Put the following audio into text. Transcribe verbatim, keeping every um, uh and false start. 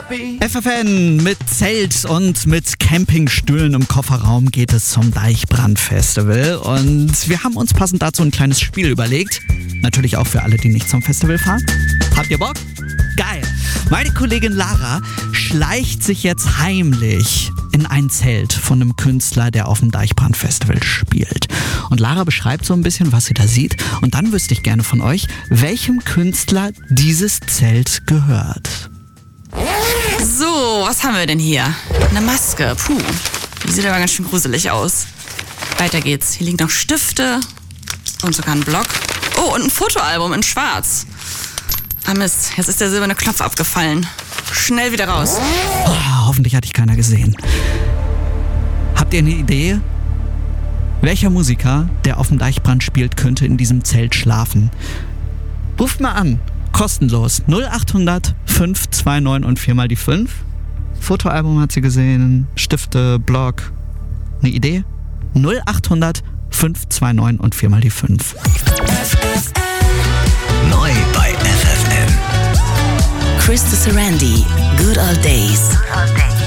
F F N mit Zelt und mit Campingstühlen im Kofferraum geht es zum Deichbrand-Festival. Und wir haben uns passend dazu ein kleines Spiel überlegt. Natürlich auch für alle, die nicht zum Festival fahren. Habt ihr Bock? Geil! Meine Kollegin Lara schleicht sich jetzt heimlich in ein Zelt von einem Künstler, der auf dem Deichbrand-Festival spielt. Und Lara beschreibt so ein bisschen, was sie da sieht. Und dann wüsste ich gerne von euch, welchem Künstler dieses Zelt gehört. So, was haben wir denn hier? Eine Maske, puh. Die sieht aber ganz schön gruselig aus. Weiter geht's. Hier liegen noch Stifte und sogar ein Block. Oh, und ein Fotoalbum in schwarz. Ah Mist, jetzt ist der silberne Knopf abgefallen. Schnell wieder raus. Oh, hoffentlich hat dich keiner gesehen. Habt ihr eine Idee? Welcher Musiker, der auf dem Deichbrand spielt, könnte in diesem Zelt schlafen? Ruft mal an. Kostenlos. null acht hundert fünf zwei neun und vier mal die fünf. Fotoalbum hat sie gesehen. Stifte, Blog. Eine Idee? null acht hundert fünf zwei neun und vier mal die fünf. Neu bei F F M. Krista Sarandie, Good Old Days. Good old days.